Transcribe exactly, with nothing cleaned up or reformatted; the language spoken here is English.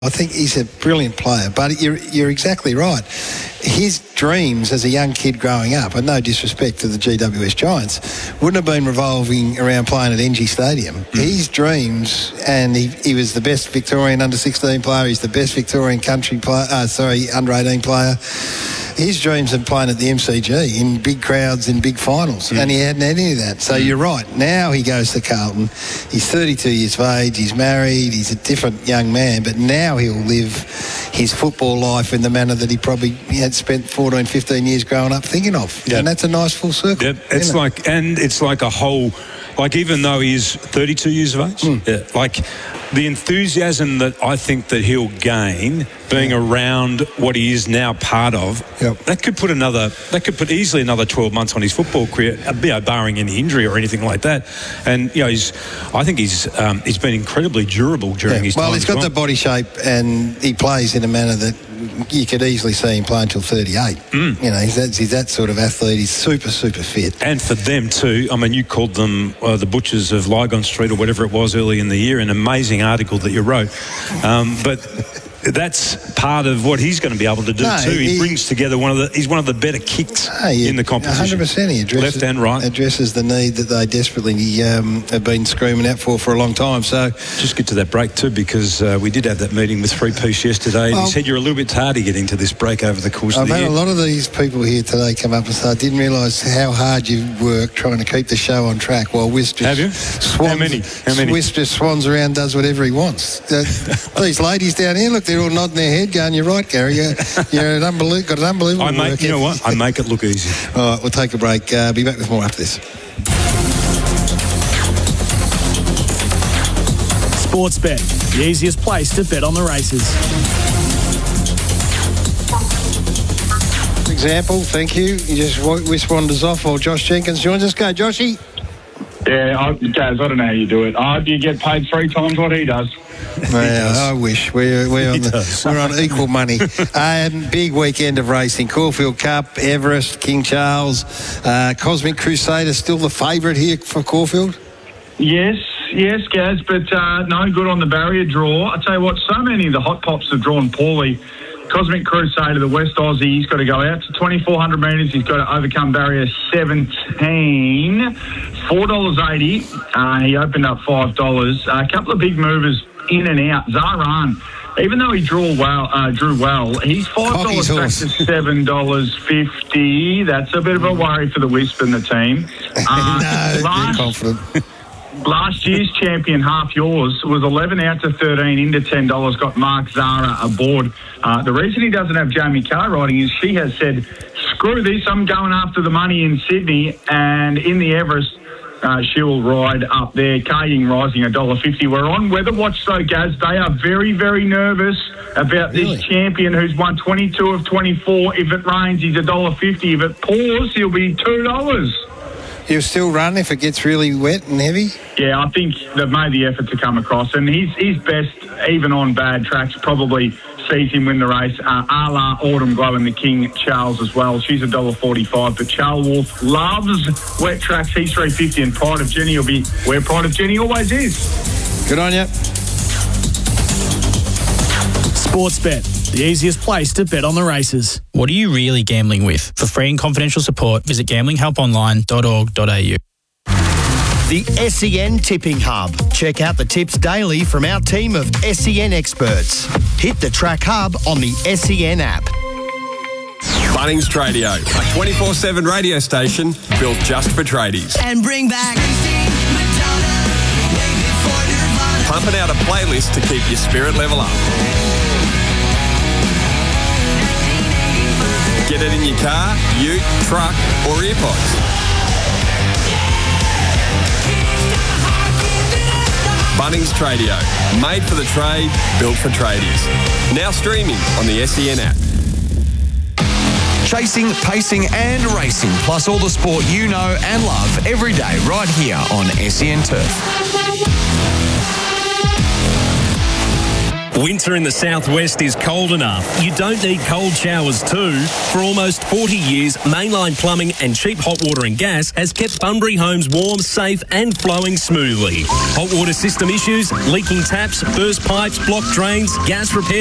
I think he's a brilliant player, but you're, you're exactly right. His dreams as a young kid growing up, and no disrespect to the G W S Giants, wouldn't have been revolving around playing at N G Stadium. Mm. His dreams, and he, he was the best Victorian under sixteen player, he's the best Victorian country player, uh, sorry, under eighteen player. His dreams of playing at the M C G in big crowds, in big finals, mm. and he hadn't had any of that. So mm. you're right. Now he goes to Carlton. He's thirty-two years of age, he's married, he's a different young man, but now he'll live his football life in the manner that he probably had spent fourteen, fifteen years growing up thinking of. Yep. And that's a nice full circle. Yep. It's like, it? and it's like a whole, like even though he is thirty-two years of age, mm. yeah, like the enthusiasm that I think that he'll gain being around what he is now part of, yep. that could put another, that could put easily another twelve months on his football career, you know, barring any injury or anything like that. And you know, he's, I think he's, um, he's been incredibly durable during yeah. his well, time. Well, he's got well. the body shape, and he plays in a manner that you could easily see him play until thirty-eight. Mm. You know, he's that, he's that sort of athlete. He's super, super fit. And for them too, I mean, you called them uh, the butchers of Lygon Street or whatever it was early in the year, an amazing article that you wrote. Um, but that's part of what he's going to be able to do no, too. He, he brings together one of the, he's one of the better kicks no, he, in the competition. one hundred percent he addresses, left and right. addresses the need that they desperately um, have been screaming out for for a long time. So just get to that break too, because uh, we did have that meeting with Three Piece yesterday. Well, he said you're a little bit tardy getting to this break over the course I've of the year. I've had a lot of these people here today come up and say, I didn't realise how hard you work trying to keep the show on track while Wiz just have you? Swans, how many? How many? Wiz just swans around, does whatever he wants. Uh, these ladies down here, look, they're all nodding their head going, you're right, Gary, you're, you're an unbelievable, got an unbelievable I make, work you know what? I make it look easy. All right, we'll take a break. Uh, be back with more after this. Sportsbet, the easiest place to bet on the races. Example, thank you. You just Wiz wanders off while Josh Jenkins joins us. Go, Joshy. Yeah, I, Gaz, I don't know how you do it. I hope you get paid three times what he does. Well, I wish we're we're on, the, we're on equal money. Um, big weekend of racing: Caulfield Cup, Everest, King Charles, uh, Cosmic Crusader. Still the favourite here for Caulfield. Yes, yes, Gaz, but uh, no good on the barrier draw. I tell you what, so many of the hot pops have drawn poorly. Cosmic Crusader, the West Aussie, he's got to go out to twenty-four hundred metres. He's got to overcome barrier seventeen. four dollars eighty. Uh, he opened up five dollars. Uh, a couple of big movers in and out. Zaran, even though he drew well, uh, drew well, he's five dollars back to seven dollars fifty. That's a bit of a worry for the Wisp and the team. Uh, no, last, confident. Last year's champion, Half Yours, was eleven out to thirteen into ten dollars, got Mark Zara aboard. Uh, the reason he doesn't have Jamie Carr riding is she has said, screw this, I'm going after the money in Sydney, and in the Everest, Uh, she will ride up there. Car-Ying Rising, one dollar fifty. We're on Weather Watch, though, Gaz. They are very, very nervous about really? this champion who's won twenty-two of twenty-four. If it rains, he's one dollar fifty. If it pours, he'll be two dollars. He'll still run if it gets really wet and heavy? Yeah, I think they've made the effort to come across. And his, his best, even on bad tracks, probably sees him win the race. Uh, a la Autumn Glow and the King Charles as well. She's one dollar forty-five. But Charles Wolf loves wet tracks. He's three fifty, and Pride of Jenny will be where Pride of Jenny always is. Good on you. Sportsbet, the easiest place to bet on the races. What are you really gambling with? For free and confidential support, visit gambling help online dot org dot a u. The S E N Tipping Hub. Check out the tips daily from our team of S E N experts. Hit the Track Hub on the S E N app. Bunnings Tradio, a twenty-four seven radio station built just for tradies. And bring back pumping out a playlist to keep your spirit level up. Get it in your car, ute, truck or earpods. Bunnings Tradio, made for the trade, built for tradies. Now streaming on the S E N app. Chasing, pacing and racing, plus all the sport you know and love every day right here on S E N Turf. Winter in the southwest is cold enough. You don't need cold showers too. For almost forty years, Mainline Plumbing and cheap hot water and gas has kept Bunbury homes warm, safe and flowing smoothly. Hot water system issues, leaking taps, burst pipes, blocked drains, gas repair